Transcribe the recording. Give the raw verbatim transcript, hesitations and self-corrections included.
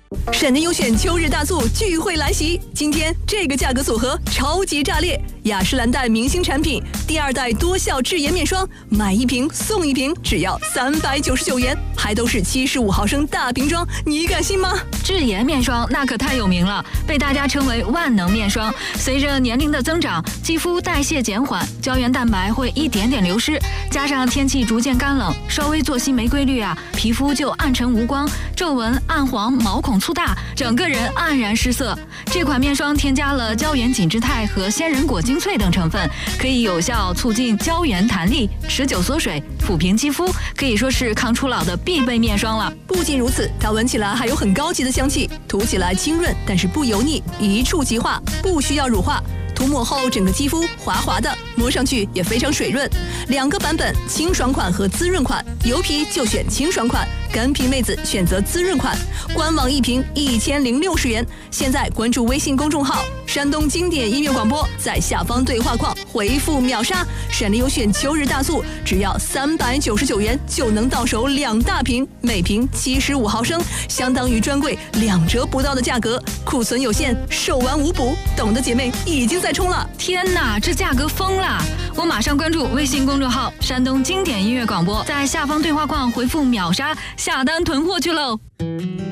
闪电优选秋日大促聚会来袭，今天这个价格组合超级炸裂！雅诗兰黛明星产品第二代多效智妍面霜，买一瓶送一瓶，只要三百九十九元，还都是七十五毫升大瓶装，你敢信吗？ 智妍面霜那可太有名了，被大家称为万能面霜。随着年龄的增长，肌肤代谢减缓，胶原蛋白会一点点流失，加上天气逐渐干冷，稍微作息没规律啊，皮肤就暗沉无光，皱纹、暗黄、毛孔粗大，整个人黯然失色。这款面霜添加了胶原紧致肽和鲜人果精粹等成分，可以有效促进胶原弹力，持久缩水，抚平肌肤，可以说是抗初老的必备面霜了。 不仅如此，它闻起来还有很高级的香气，涂起来清润，但是不油腻，一触即化，不需要乳化。涂抹后整个肌肤滑滑的，摸上去也非常水润。两个版本，清爽款和滋润款，油皮就选清爽款，干皮妹子选择滋润款。官网一瓶一千零六十元，现在关注微信公众号山东经典音乐广播，在下方对话框回复秒杀，闪电优选秋日大促，只要三百九十九元就能到手两大瓶，每瓶七十五毫升，相当于专柜两折不到的价格，库存有限，售完无补，懂的姐妹已经在冲了。 天哪，这价格疯了！我马上关注微信公众号山东经典音乐广播，在下方对话框回复秒杀，下单囤货去喽。